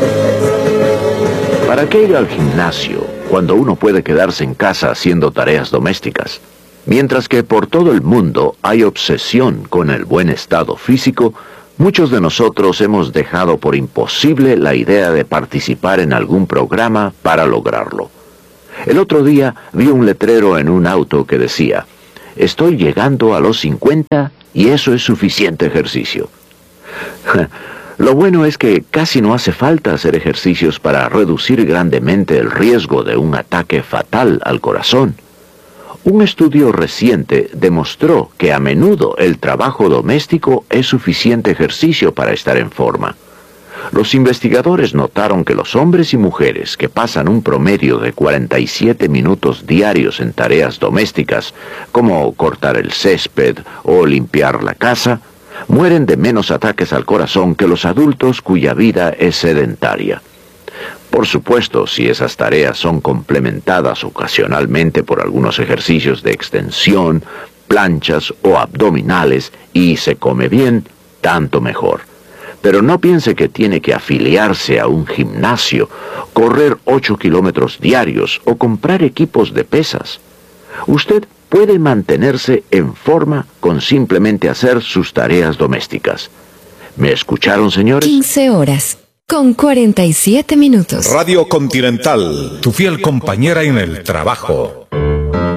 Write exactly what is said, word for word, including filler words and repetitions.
¿Para qué ir al gimnasio cuando uno puede quedarse en casa haciendo tareas domésticas? Mientras que por todo el mundo hay obsesión con el buen estado físico, muchos de nosotros hemos dejado por imposible la idea de participar en algún programa para lograrlo. El otro día vi un letrero en un auto que decía: estoy llegando a los cincuenta y eso es suficiente ejercicio. Lo bueno es que casi no hace falta hacer ejercicios para reducir grandemente el riesgo de un ataque fatal al corazón. Un estudio reciente demostró que a menudo el trabajo doméstico es suficiente ejercicio para estar en forma. Los investigadores notaron que los hombres y mujeres que pasan un promedio de cuarenta y siete minutos diarios en tareas domésticas, como cortar el césped o limpiar la casa, mueren de menos ataques al corazón que los adultos cuya vida es sedentaria. Por supuesto, si esas tareas son complementadas ocasionalmente por algunos ejercicios de extensión, planchas o abdominales y se come bien, tanto mejor. Pero no piense que tiene que afiliarse a un gimnasio, correr ocho kilómetros diarios o comprar equipos de pesas. Usted puede mantenerse en forma con simplemente hacer sus tareas domésticas. ¿Me escucharon, señores? quince horas, con cuarenta y siete minutos. Radio Continental, tu fiel compañera en el trabajo.